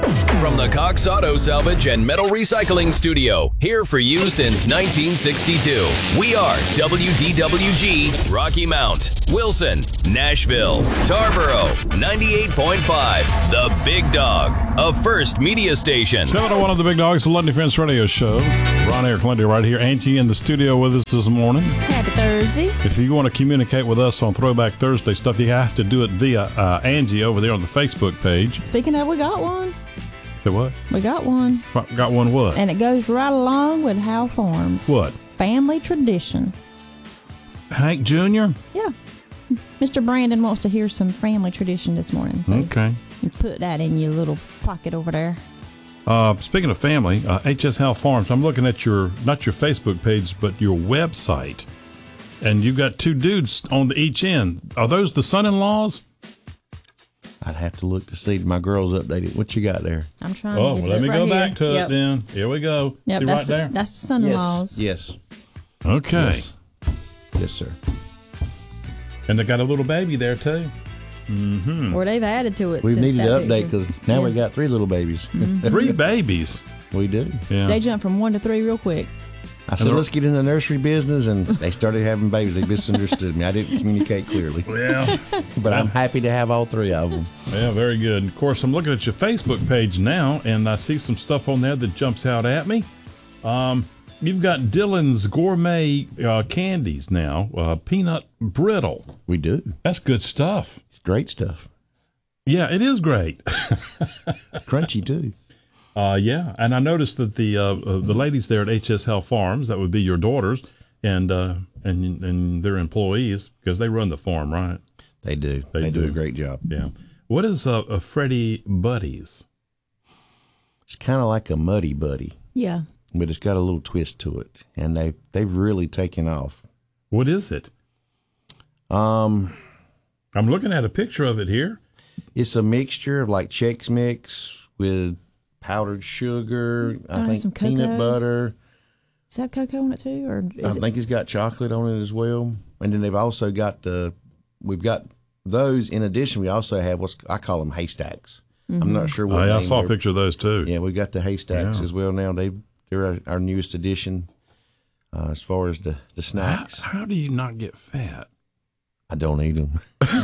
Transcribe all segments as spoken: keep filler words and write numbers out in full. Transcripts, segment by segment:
From the Cox Auto Salvage and Metal Recycling Studio, here for you since nineteen sixty-two. We are W D W G, Rocky Mount, Wilson, Nashville, Tarboro, ninety-eight point five, The Big Dog, a First Media Station. seven oh one of The Big Dog, the London Defense Radio Show. Ron Eric Lindy right here. Angie in the studio with us this morning. Happy Thursday. If you want to communicate with us on Throwback Thursday stuff, you have to do it via uh, Angie over there on the Facebook page. Speaking of, we got one. Say what? We got one. Got one what? And it goes right along with Howe Farms. What? Family tradition. Hank Junior? Yeah. Mister Brandon wants to hear some family tradition this morning. So Okay. you put that in your little pocket over there. Uh, speaking of family, uh, H S Howe Farms, I'm looking at your, not your Facebook page, but your website. And you've got two dudes on the each end. Are those the son-in-laws? I'd have to look to see. My girls updated. What you got there? I'm trying Oh, to well, get let it me right go here. back to Yep. it then. Here we go. Yep, See that's right the, there? That's the son-in-laws. Yes. Okay. Yes. Yes, sir. And they got a little baby there, too. Mm-hmm. Or they've added to it. We've since needed that to update picture. because now Yeah. we got three little babies. Three babies. We do. Yeah. They jumped from one to three real quick. I said, let's get in the nursery business, and they started having babies. They misunderstood me. I didn't communicate clearly. Yeah. But I'm happy to have all three of them. Yeah, very good. Of course, I'm looking at your Facebook page now, and I see some stuff on there that jumps out at me. Um, you've got Dylan's Gourmet uh, Candies now, uh, peanut brittle. We do. That's good stuff. It's great stuff. Yeah, it is great. Crunchy, too. Uh, yeah, and I noticed that the uh, uh, the ladies there at H S Howe Farms, that would be your daughters, and uh, and and their employees, because they run the farm, right? They do. They They, do. do. a great job. Yeah. What is uh, a Freddy Buddies? It's kind of like a Muddy Buddy, Yeah. but it's got a little twist to it, and they've, they've really taken off. What is it? Um, I'm looking at a picture of it here. It's a mixture of like Chex Mix with powdered sugar, I Oh, think some peanut cocoa. butter. Is that cocoa on it too? Or is I it? think it's got chocolate on it as well. And then they've also got the, we've got those. In addition, we also have what's, I call them haystacks. I'm not sure Oh, what yeah, I name saw a they're- picture of those too. Yeah, we've got the haystacks Yeah. as well now. They, they're our, our newest addition uh, as far as the, the How, snacks. how do you not get fat? I don't eat them.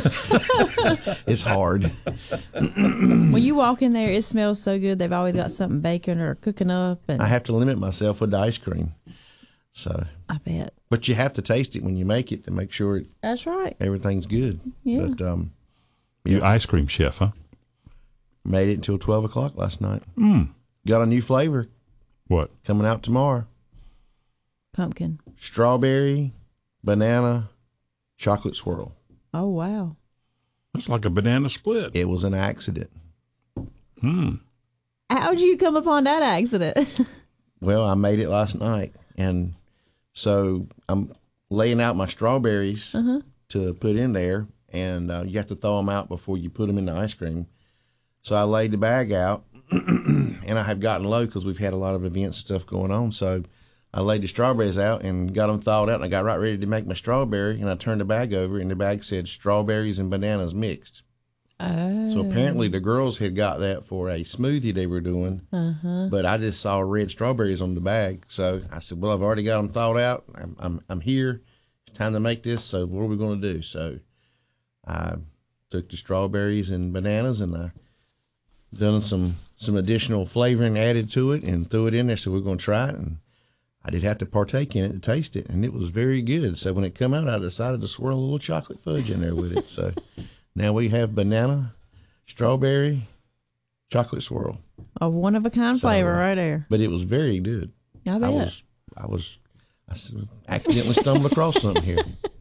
It's hard. When you walk in there, it smells so good. They've always got something baking or cooking up, and I have to limit myself with the ice cream. So, I bet but you have to taste it when you make it to make sure it, that's right. everything's good. Yeah. But um, You ice cream chef, huh? made it until twelve o'clock last night. Mm. Got a new flavor What? coming out tomorrow. Pumpkin. Strawberry, banana, chocolate swirl. Oh wow. It's like a banana split. It was an accident. Hmm. How'd you come upon that accident? Well, I made it last night, and so I'm laying out my strawberries Uh-huh. to put in there, and uh, you have to thaw them out before you put them in the ice cream. So I laid the bag out, and I have gotten low because we've had a lot of events and stuff going on. So I laid the strawberries out and got them thawed out, and I got right ready to make my strawberry, and I turned the bag over, and the bag said strawberries and bananas mixed. Oh. So apparently the girls had got that for a smoothie they were doing, Uh-huh. but I just saw red strawberries on the bag. So I said, well, I've already got them thawed out. I'm, I'm, I'm here. It's time to make this. So what are we going to do? So I took the strawberries and bananas, and I done some, some additional flavoring added to it and threw it in there. So we're going to try it. And I did have to partake in it to taste it, and it was very good. So when it come out, I decided to swirl a little chocolate fudge in there with it. So now we have banana, strawberry, chocolate swirl. A one of a kind So, flavor right there. But it was very good. I bet. I was, I was, I s- accidentally stumbled across something here.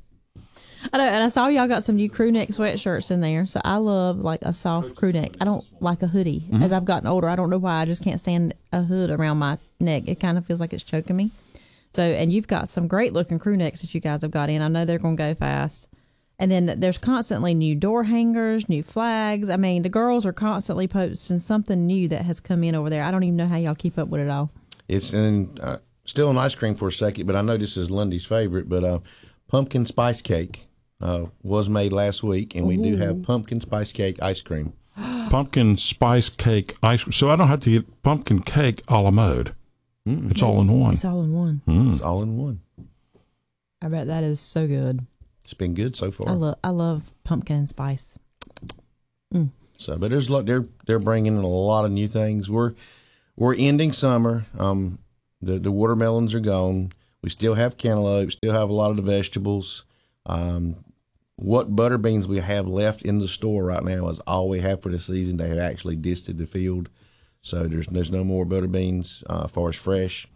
I know, and I saw y'all got some new crew neck sweatshirts in there. So I love like a soft crew neck. I don't like a hoodie. Mm-hmm. As I've gotten older, I don't know why. I just can't stand a hood around my neck. It kind of feels like it's choking me. So, and you've got some great looking crew necks that you guys have got in. I know they're going to go fast. And then there's constantly new door hangers, new flags. I mean, the girls are constantly posting something new that has come in over there. I don't even know how y'all keep up with it all. It's in, uh, still on ice cream for a second, but I know this is Lundy's favorite. But uh, pumpkin spice cake uh, was made last week, and we do have pumpkin spice cake ice cream. pumpkin spice cake ice cream. So I don't have to get pumpkin cake a la mode. Mm. It's all in one. It's all in one. Mm. It's all in one. I bet that is so good. It's been good so far. I love I love pumpkin spice. Mm. So, but there's a lot. They're they're bringing in a lot of new things. We're we're ending summer. Um, the the watermelons are gone. We still have cantaloupe. Still have a lot of the vegetables. Um, what butter beans we have left in the store right now is all we have for the season. They have actually disted the field, so there's there's no more butter beans uh, as far as fresh.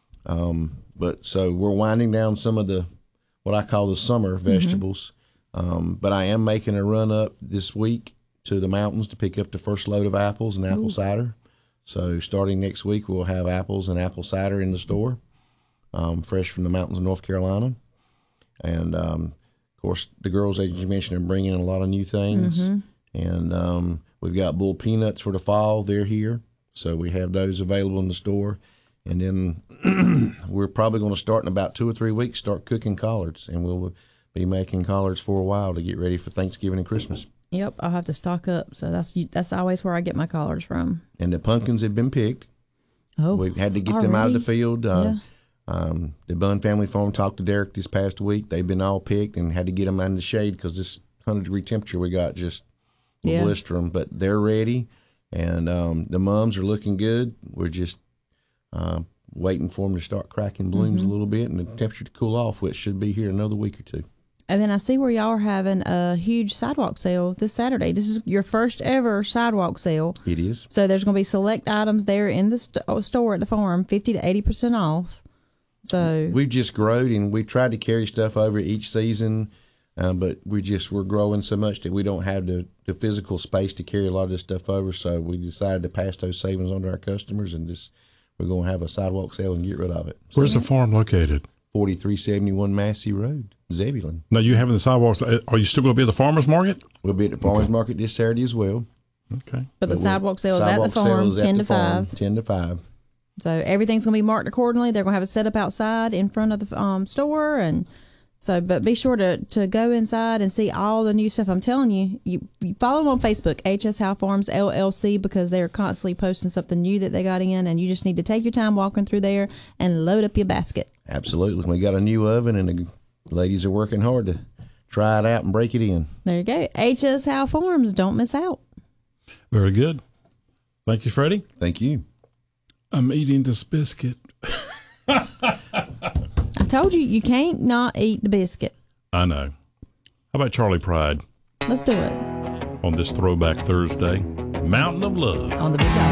Um, but so we're winding down some of the what I call the summer vegetables. Mm-hmm. Um, but I am making a run up this week to the mountains to pick up the first load of apples and apple Ooh. cider. So starting next week, we'll have apples and apple cider in the store, um, fresh from the mountains of North Carolina. And, um, of course, the girls, as you mentioned, are bringing in a lot of new things. Mm-hmm. And um, we've got bull peanuts for the fall. They're here. So we have those available in the store. And then we're probably going to start in about two or three weeks, start cooking collards. And we'll be making collards for a while to get ready for Thanksgiving and Christmas. Yep, I'll have to stock up. So that's that's always where I get my collards from. And the pumpkins have been picked. Oh, we had to get already? them out of the field. Uh, yeah. um, the Bunn Family Farm talked to Derek this past week. They've been all picked and had to get them out in the shade because this hundred degree temperature we got just will yeah. blister them. But they're ready, and um, the mums are looking good. We're just uh, waiting for them to start cracking blooms mm-hmm. a little bit and the temperature to cool off, which should be here another week or two. And then I see where y'all are having a huge sidewalk sale this Saturday. This is your first ever sidewalk sale. It is. So there's going to be select items there in the st- store at the farm, fifty to eighty percent off. So we've just grown, and we tried to carry stuff over each season, uh, but we just we're growing so much that we don't have the, the physical space to carry a lot of this stuff over. So we decided to pass those savings on to our customers, and just we're going to have a sidewalk sale and get rid of it. So, where's the farm located? forty-three seventy-one Massey Road, Zebulon. Now, you having the sidewalks. Are you still going to be at the farmer's market? We'll be at the farmer's okay. market this Saturday as well. Okay. But the but sidewalk sale is at the sale farm, is at ten the to farm, five. ten to five. So everything's going to be marked accordingly. They're going to have it set up outside in front of the um, store. And so, but be sure to, to go inside and see all the new stuff. I'm telling you, you, you follow them on Facebook, H S Howe Farms L L C, because they're constantly posting something new that they got in, and you just need to take your time walking through there and load up your basket. Absolutely. We got a new oven, and the ladies are working hard to try it out and break it in. There you go. H S Howe Farms. Don't miss out. Very good. Thank you, Freddie. Thank you. I'm eating this biscuit. I told you, you can't not eat the biscuit. I know. How about Charlie Pride? Let's do it. On this Throwback Thursday, Mountain of Love. On the Big Dog.